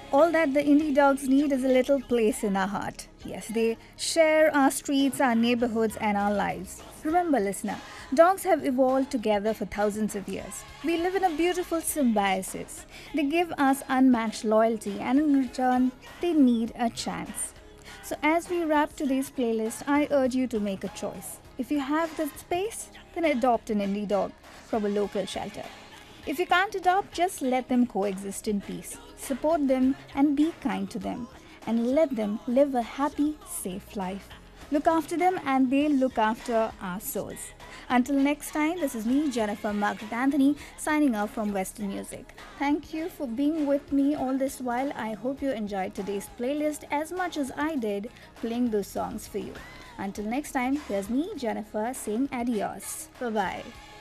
All that the indie dogs need is a little place in our heart. Yes, they share our streets, our neighborhoods, and our lives. Remember, listener, dogs have evolved together for thousands of years. We live in a beautiful symbiosis. They give us unmatched loyalty, and in return, they need a chance. So, as we wrap today's playlist, I urge you to make a choice. If you have the space, then adopt an indie dog from a local shelter. If you can't adopt, just let them coexist in peace. Support them and be kind to them. And let them live a happy, safe life. Look after them and they'll look after our souls. Until next time, this is me, Jennifer Margaret Anthony, signing off from Western Music. Thank you for being with me all this while. I hope you enjoyed today's playlist as much as I did playing those songs for you. Until next time, here's me, Jennifer, saying adios. Bye bye.